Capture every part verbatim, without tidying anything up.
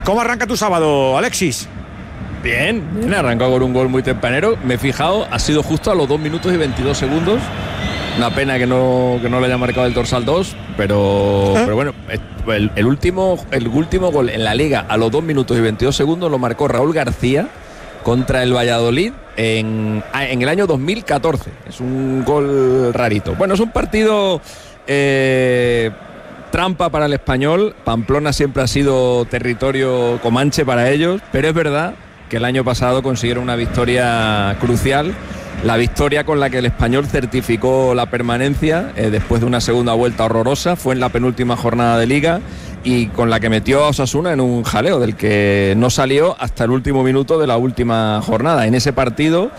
¿Cómo arranca tu sábado, Alexis? Bien, bien, arrancó con un gol muy tempranero. Me he fijado, ha sido justo a los dos minutos y veintidós segundos. Una pena que no, que no le haya marcado el dorsal dos, pero, ¿Eh? pero bueno, el, el, último, el último gol en la Liga a los dos minutos y veintidós segundos lo marcó Raúl García contra el Valladolid en, en el año dos mil catorce. Es un gol rarito. Bueno, es un partido eh, trampa para el Español. Pamplona siempre ha sido territorio comanche para ellos, pero es verdad que el año pasado consiguieron una victoria crucial, la victoria con la que el Español certificó la permanencia eh, después de una segunda vuelta horrorosa. Fue en la penúltima jornada de Liga y con la que metió a Osasuna en un jaleo del que no salió hasta el último minuto de la última jornada. En ese partido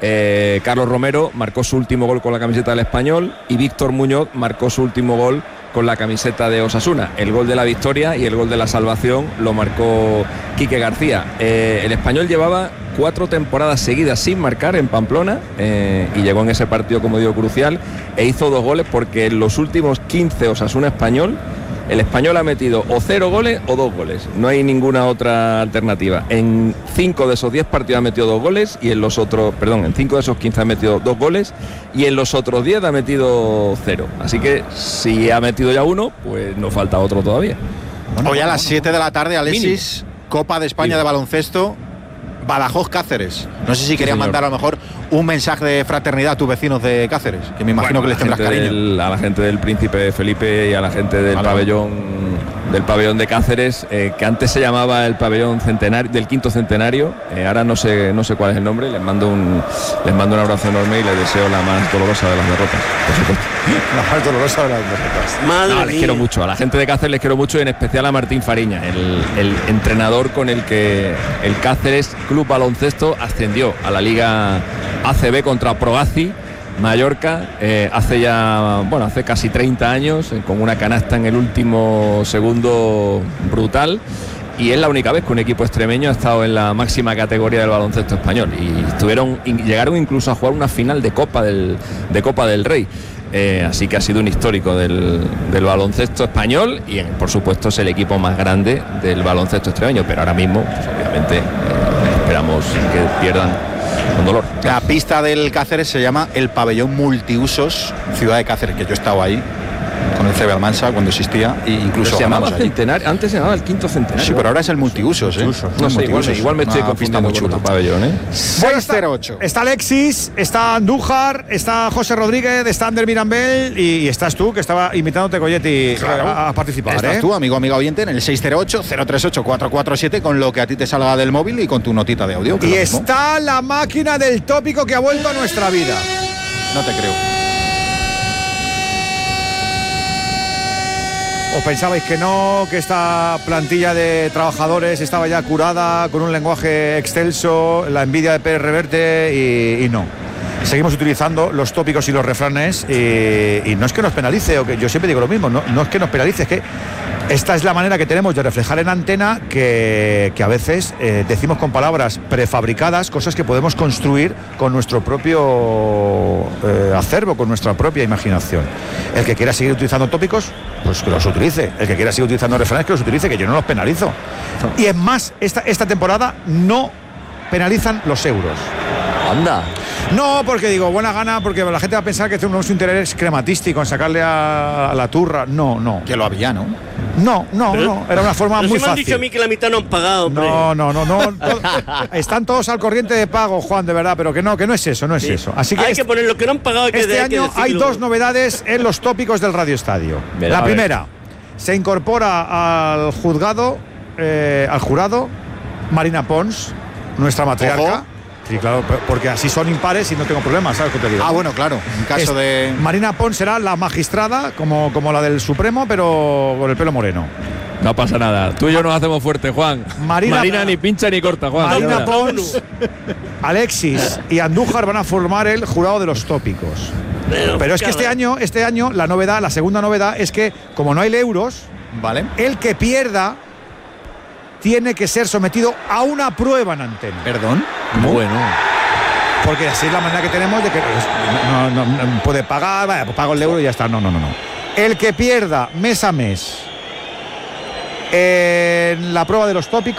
eh, Carlos Romero marcó su último gol con la camiseta del Español y Víctor Muñoz marcó su último gol con la camiseta de Osasuna. El gol de la victoria y el gol de la salvación lo marcó Quique García. Eh, el Español llevaba cuatro temporadas seguidas sin marcar en Pamplona eh, y llegó en ese partido, como digo, crucial, e hizo dos goles porque en los últimos quince Osasuna Español, el Español ha metido o cero goles o dos goles. No hay ninguna otra alternativa. En cinco de esos diez partidos ha metido dos goles y en los otros, perdón, en cinco de esos quince ha metido dos goles y en los otros diez ha metido cero. Así que si ha metido ya uno, pues nos falta otro todavía. Bueno, Hoy a las siete de la tarde, Alexis, Mini. Copa de España Mini. de baloncesto, Badajoz Cáceres. No sé si querías sí, mandar a lo mejor un mensaje de fraternidad a tus vecinos de Cáceres, que me imagino bueno, que les tendrás cariño. Del, a la gente del Príncipe Felipe y a la gente del vale. pabellón del pabellón de Cáceres, eh, que antes se llamaba el pabellón centenario, del quinto centenario, eh, ahora no sé no sé cuál es el nombre. Les mando un les mando un abrazo enorme y les deseo la más dolorosa de las derrotas, por supuesto. La más dolorosa de las derrotas. Madre no, les quiero mucho, a la gente de Cáceres les quiero mucho y en especial a Martín Fariña, el, el entrenador con el que el Cáceres Club Baloncesto ascendió a la Liga A C B contra Proaci Mallorca eh, hace ya, bueno, hace casi treinta años, eh, con una canasta en el último segundo brutal, y es la única vez que un equipo extremeño ha estado en la máxima categoría del baloncesto español y estuvieron, llegaron incluso a jugar una final de Copa del, de Copa del Rey. Eh, así que ha sido un histórico del, del baloncesto español y por supuesto es el equipo más grande del baloncesto extremeño, pero ahora mismo pues, obviamente eh, esperamos que pierdan con dolor. La pista del Cáceres se llama el Pabellón Multiusos Ciudad de Cáceres, que yo he estado ahí con el C B Almansa cuando existía e incluso se llamaba centenario, antes se llamaba el quinto centenario. Sí, pero ahora es el multiusos, ¿eh? Multiusos. No sé, igual, igual me estoy confundiendo muy chulo pabellón, ¿eh? seis cero ocho. Está Alexis, está Andújar, está José Rodríguez, está Ander Mirambel y, y estás tú, que estaba invitándote Coyetti claro. a, a participar. Estás ¿eh? tú, amigo, amiga oyente, en el seis cero ocho, cero tres ocho, cuatro cuatro siete con lo que a ti te salga del móvil y con tu notita de audio. Y está la máquina del tópico que ha vuelto a nuestra vida. No te creo. ¿Os pensabais que no, que esta plantilla de trabajadores estaba ya curada, con un lenguaje excelso, la envidia de Pérez Reverte y, y no? Seguimos utilizando los tópicos y los refranes y, y no es que nos penalice, o que yo siempre digo lo mismo, no, no es que nos penalice, es que esta es la manera que tenemos de reflejar en antena que, que a veces eh, decimos con palabras prefabricadas cosas que podemos construir con nuestro propio eh, acervo, con nuestra propia imaginación. El que quiera seguir utilizando tópicos, pues que los utilice. El que quiera seguir utilizando refranes, que los utilice, que yo no los penalizo. Y es más, esta, esta temporada no penalizan los euros. Anda. No, porque digo, buena gana, porque la gente va a pensar que tenemos un interés crematístico en sacarle a, a la turra. No, no. Que lo había, ¿no? No, no, pero, no. Era una forma pero muy si me han fácil. dicho a mí que la mitad no han pagado, hombre. No, no, no, no. Todo, están todos al corriente de pago, Juan, de verdad, pero que no, que no es eso, no es sí. eso. Así que hay este, que poner lo que no han pagado. Hay que, este hay año que hay dos novedades en los tópicos del Radio Estadio. Verá, la primera, se incorpora al juzgado, eh, al jurado, Marina Pons, nuestra matriarca. Ojo. Sí, claro, porque así son impares y no tengo problemas, ¿sabes qué te digo? Ah, bueno, claro, en caso es, de... Marina Pons será la magistrada, como, como la del Supremo, pero con el pelo moreno. No pasa nada, tú y yo nos hacemos fuertes, Juan. Marina, Marina ni pincha ni corta, Juan. Marina Pons, Alexis y Andújar van a formar el jurado de los tópicos. Pero, pero es que este año, este año, la novedad, la segunda novedad es que, como no hay euros, vale, el que pierda tiene que ser sometido a una prueba en antena. ¿Perdón? Bueno. Porque así es la manera que tenemos de que no, no, no puede pagar, vaya, pues pago el euro y ya está. No, no, no, no. El que pierda mes a mes en la prueba de los tópicos